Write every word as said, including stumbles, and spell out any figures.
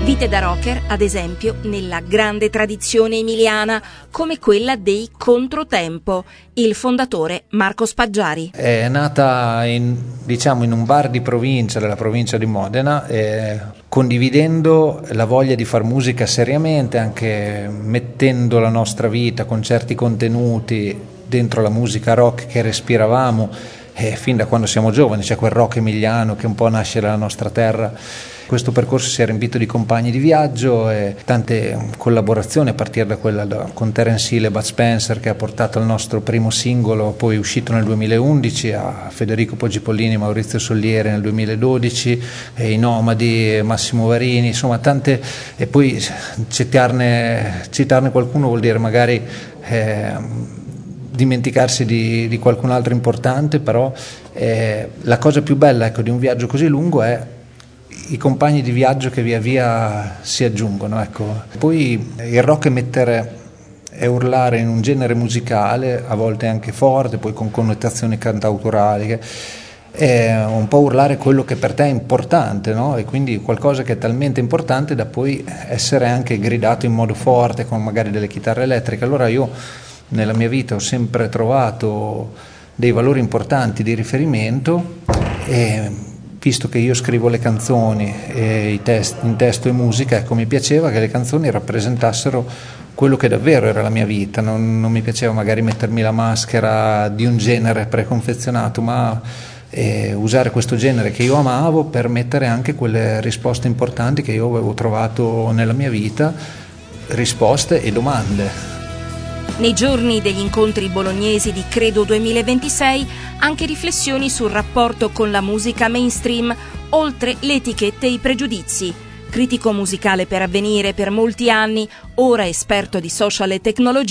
Vite da rocker, ad esempio, nella grande tradizione emiliana, come quella dei Controtempo. Il fondatore Marco Spaggiari. È nata in, diciamo, in un bar di provincia, della provincia di Modena, eh, condividendo la voglia di far musica seriamente, anche mettendo la nostra vita con certi contenuti dentro la musica rock che respiravamo eh, fin da quando siamo giovani. C'è quel rock emiliano che un po' nasce dalla nostra terra. Questo percorso si è riempito di compagni di viaggio e tante collaborazioni, a partire da quella da, con Terence Hill e Bud Spencer, che ha portato il nostro primo singolo, poi uscito nel duemilaundici, a Federico Poggipollini e Maurizio Soliere nel duemiladodici, e i Nomadi, Massimo Varini, insomma tante. E poi citarne, citarne qualcuno vuol dire magari eh, dimenticarsi di, di qualcun altro importante, però eh, la cosa più bella, ecco, di un viaggio così lungo è i compagni di viaggio che via via si aggiungono, ecco. Poi il rock è mettere e urlare in un genere musicale, a volte anche forte, poi con connotazioni cantautorali, che è un po' urlare quello che per te è importante, no? E quindi qualcosa che è talmente importante da poi essere anche gridato in modo forte, con magari delle chitarre elettriche. Allora io nella mia vita ho sempre trovato dei valori importanti di riferimento, e visto che io scrivo le canzoni e i test, in testo e musica, ecco, mi piaceva che le canzoni rappresentassero quello che davvero era la mia vita. Non, non mi piaceva magari mettermi la maschera di un genere preconfezionato, ma eh, usare questo genere che io amavo per mettere anche quelle risposte importanti che io avevo trovato nella mia vita, risposte e domande. Nei giorni degli incontri bolognesi di Credo duemilaventisei, anche riflessioni sul rapporto con la musica mainstream, oltre le etichette e i pregiudizi. Critico musicale per Avvenire per molti anni, ora esperto di social e tecnologia,